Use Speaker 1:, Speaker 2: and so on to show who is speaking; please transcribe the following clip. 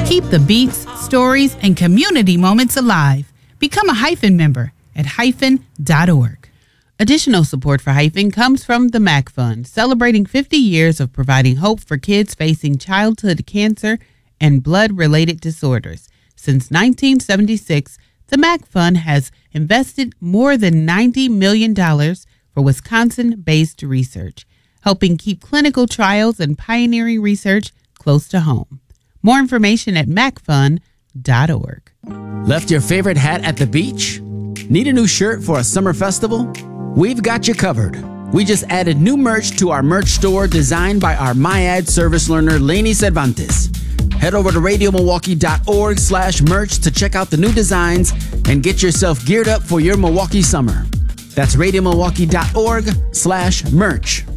Speaker 1: Keep the beats, stories, and community moments alive. Become a Hyphen member at hyphen.org. Additional support for Hyphen comes from the MAC Fund, celebrating 50 years of providing hope for kids facing childhood cancer and blood-related disorders. Since 1976, the MAC Fund has invested more than $90 million for Wisconsin-based research, helping keep clinical trials and pioneering research close to home. More information at macfund.org.
Speaker 2: Left your favorite hat at the beach? Need a new shirt for a summer festival? We've got you covered. We just added new merch to our merch store designed by our MyAd service learner, Lainey Cervantes. Head over to radiomilwaukee.org/merch to check out the new designs and get yourself geared up for your Milwaukee summer. That's radiomilwaukee.org/merch.